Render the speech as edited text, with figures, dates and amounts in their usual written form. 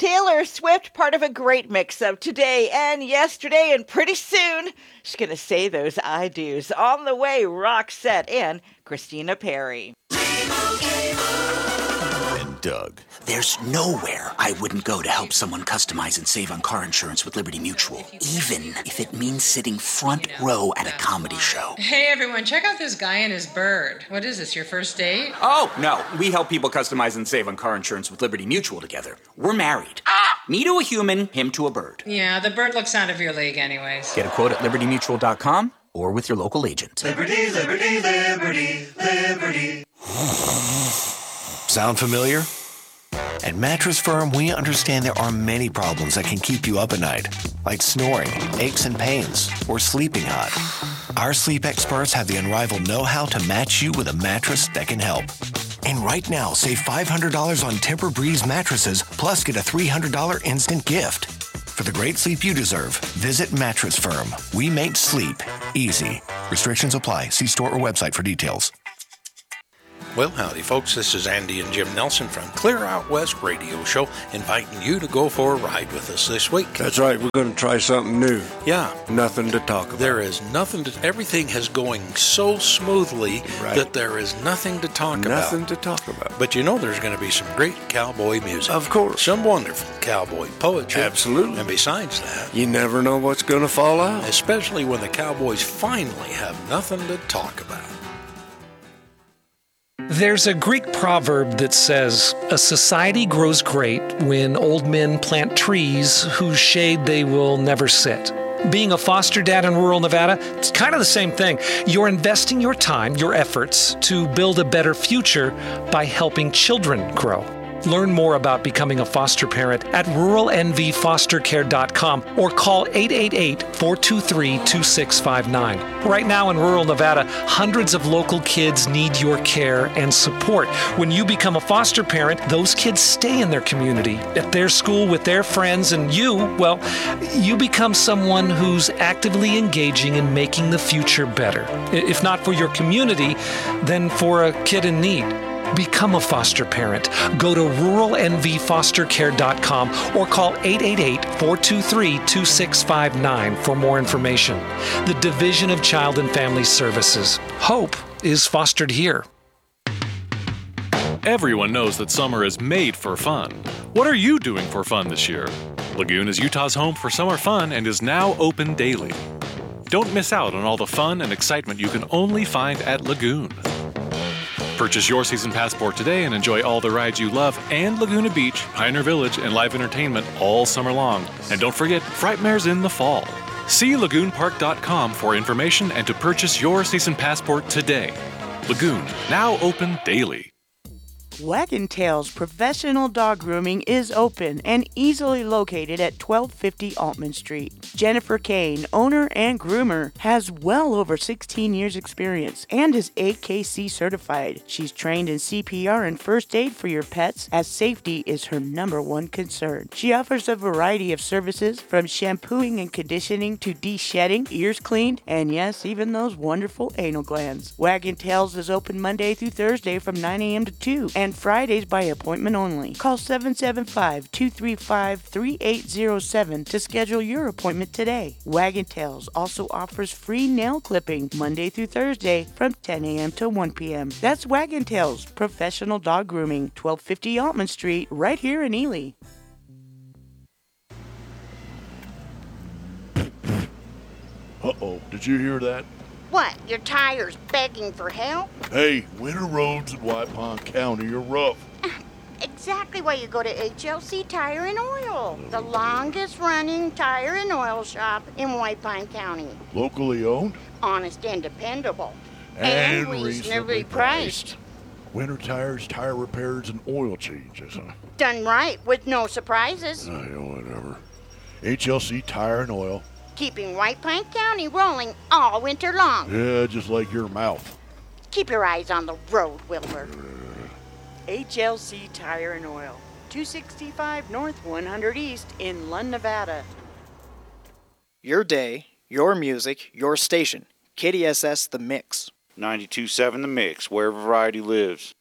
Taylor Swift, part of a great mix of today and yesterday, and pretty soon she's going to say those I do's. On the way, Roxette and Christina Perri. And Doug. There's nowhere I wouldn't go to help someone customize and save on car insurance with Liberty Mutual, even if it means sitting front row at a comedy show. Hey everyone, check out this guy and his bird. What is this, your first date? Oh, no. We help people customize and save on car insurance with Liberty Mutual together. We're married. Me to a human, him to a bird. Yeah, the bird looks out of your league anyways. Get a quote at libertymutual.com or with your local agent. Liberty, liberty, liberty, liberty. Sound familiar? At Mattress Firm, we understand there are many problems that can keep you up at night, like snoring, aches and pains, or sleeping hot. Our sleep experts have the unrivaled know-how to match you with a mattress that can help. And right now, save $500 on Tempur-Breeze mattresses, plus get a $300 instant gift. For the great sleep you deserve, visit Mattress Firm. We make sleep easy. Restrictions apply. See store or website for details. Well, howdy, folks. This is Andy and Jim Nelson from Clear Out West Radio Show, inviting you to go for a ride with us this week. That's right. We're going to try something new. Yeah. Nothing to talk about. There is nothing to... Everything is going so smoothly that there is nothing to talk about. Nothing to talk about. But you know there's going to be some great cowboy music. Of course. Some wonderful cowboy poetry. Absolutely. And besides that... You never know what's going to fall out. Especially when the cowboys finally have nothing to talk about. There's a Greek proverb that says, a society grows great when old men plant trees whose shade they will never sit. Being a foster dad in rural Nevada, it's kind of the same thing. You're investing your time, your efforts to build a better future by helping children grow. Learn more about becoming a foster parent at ruralnvfostercare.com or call 888-423-2659. Right now in rural Nevada, hundreds of local kids need your care and support. When you become a foster parent, those kids stay in their community, at their school, with their friends, and you become someone who's actively engaging in making the future better. If not for your community, then for a kid in need. Become a foster parent. Go to ruralnvfostercare.com or call 888-423-2659 for more information. The Division of Child and Family Services. Hope is fostered here. Everyone knows that summer is made for fun. What are you doing for fun this year? Lagoon is Utah's home for summer fun and is now open daily. Don't miss out on all the fun and excitement you can only find at Lagoon. Purchase your season passport today and enjoy all the rides you love and Laguna Beach, Pioneer Village, and live entertainment all summer long. And don't forget, Frightmare's in the fall. See lagoonpark.com for information and to purchase your season passport today. Lagoon, now open daily. Wagon Tail's professional dog grooming is open and easily located at 1250 Altman Street. Jennifer Kane, owner and groomer, has well over 16 years experience and is AKC certified. She's trained in CPR and first aid for your pets, as safety is her #1 concern. She offers a variety of services from shampooing and conditioning to de-shedding, ears cleaned, and yes, even those wonderful anal glands. Wagon Tails is open Monday through Thursday from 9 a.m. to 2 and Fridays by appointment only. Call 775-235-3807 to schedule your appointment today. Wagon Tails also offers free nail clipping Monday through Thursday from 10 a.m. to 1 p.m. That's Wagon Tails Professional Dog Grooming, 1250 Altman Street, right here in Ely. Uh-oh, did you hear that? What, your tire's begging for help? Hey, winter roads in White Pine County are rough. Exactly why you go to HLC Tire and Oil, the longest running tire and oil shop in White Pine County. Locally owned? Honest and dependable. And reasonably priced. Winter tires, tire repairs, and oil changes, huh? Done right with no surprises. Whatever. HLC Tire and Oil. Keeping White Pine County rolling all winter long. Yeah, just like your mouth. Keep your eyes on the road, Wilbur. HLC Tire and Oil, 265 North 100 East in Lund, Nevada. Your day, your music, your station. KDSS The Mix. 92.7 The Mix, where variety lives.